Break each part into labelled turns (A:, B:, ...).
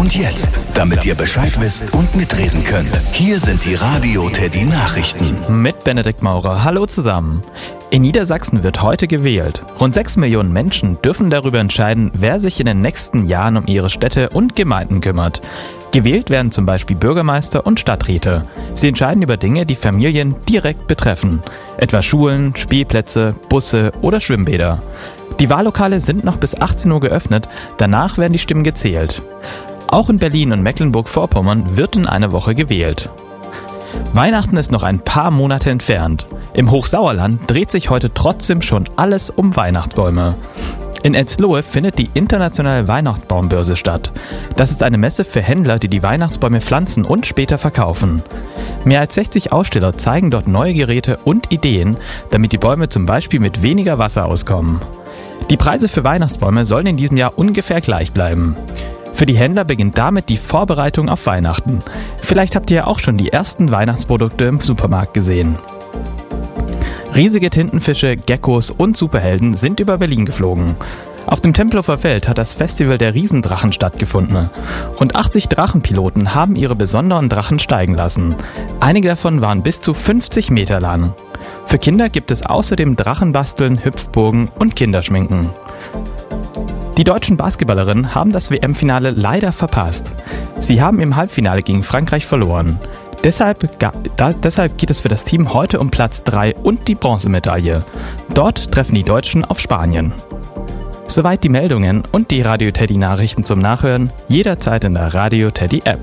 A: Und jetzt, damit ihr Bescheid wisst und mitreden könnt, hier sind die Radio Teddy Nachrichten.
B: Mit Benedikt Maurer. Hallo zusammen. In Niedersachsen wird heute gewählt. Rund 6 Millionen Menschen dürfen darüber entscheiden, wer sich in den nächsten Jahren um ihre Städte und Gemeinden kümmert. Gewählt werden zum Beispiel Bürgermeister und Stadträte. Sie entscheiden über Dinge, die Familien direkt betreffen. Etwa Schulen, Spielplätze, Busse oder Schwimmbäder. Die Wahllokale sind noch bis 18 Uhr geöffnet, danach werden die Stimmen gezählt. Auch in Berlin und Mecklenburg-Vorpommern wird in einer Woche gewählt. Weihnachten ist noch ein paar Monate entfernt. Im Hochsauerland dreht sich heute trotzdem schon alles um Weihnachtsbäume. In Elstlohe findet die internationale Weihnachtsbaumbörse statt. Das ist eine Messe für Händler, die Weihnachtsbäume pflanzen und später verkaufen. Mehr als 60 Aussteller zeigen dort neue Geräte und Ideen, damit die Bäume zum Beispiel mit weniger Wasser auskommen. Die Preise für Weihnachtsbäume sollen in diesem Jahr ungefähr gleich bleiben. Für die Händler beginnt damit die Vorbereitung auf Weihnachten. Vielleicht habt ihr ja auch schon die ersten Weihnachtsprodukte im Supermarkt gesehen. Riesige Tintenfische, Geckos und Superhelden sind über Berlin geflogen. Auf dem Tempelhofer Feld hat das Festival der Riesendrachen stattgefunden. Rund 80 Drachenpiloten haben ihre besonderen Drachen steigen lassen. Einige davon waren bis zu 50 Meter lang. Für Kinder gibt es außerdem Drachenbasteln, Hüpfburgen und Kinderschminken. Die deutschen Basketballerinnen haben das WM-Finale leider verpasst. Sie haben im Halbfinale gegen Frankreich verloren. Deshalb geht es für das Team heute um Platz 3 und die Bronzemedaille. Dort treffen die Deutschen auf Spanien. Soweit die Meldungen und die Radio Teddy Nachrichten zum Nachhören, jederzeit in der Radio Teddy App.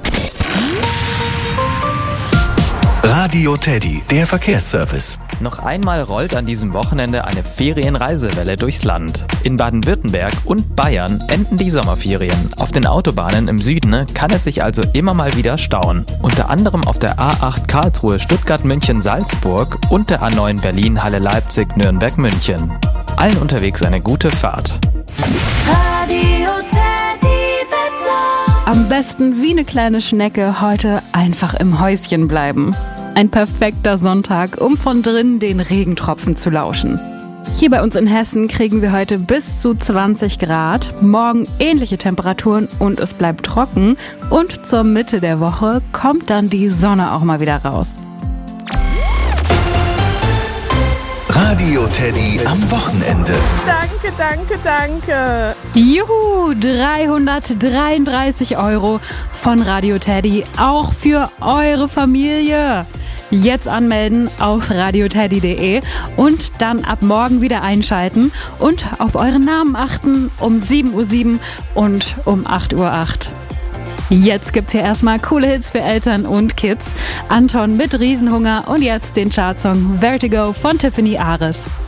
A: Radio Teddy, der Verkehrsservice.
B: Noch einmal rollt an diesem Wochenende eine Ferienreisewelle durchs Land. In Baden-Württemberg und Bayern enden die Sommerferien. Auf den Autobahnen im Süden kann es sich also immer mal wieder stauen. Unter anderem auf der A8 Karlsruhe, Stuttgart, München, Salzburg und der A9 Berlin, Halle, Leipzig, Nürnberg, München. Allen unterwegs eine gute Fahrt.
C: Radio Teddy Wetter. Am besten wie eine kleine Schnecke heute einfach im Häuschen bleiben. Ein perfekter Sonntag, um von drinnen den Regentropfen zu lauschen. Hier bei uns in Hessen kriegen wir heute bis zu 20 Grad, morgen ähnliche Temperaturen und es bleibt trocken. Und zur Mitte der Woche kommt dann die Sonne auch mal wieder raus.
A: Radio Teddy am Wochenende.
D: Danke.
C: Juhu, 333 € von Radio Teddy, auch für eure Familie. Jetzt anmelden auf radioteddy.de und dann ab morgen wieder einschalten und auf euren Namen achten um 7:07 Uhr und um 8:08 Uhr. Jetzt gibt's hier erstmal coole Hits für Eltern und Kids. Anton mit Riesenhunger und jetzt den Chartsong Vertigo von Tiffany Ares.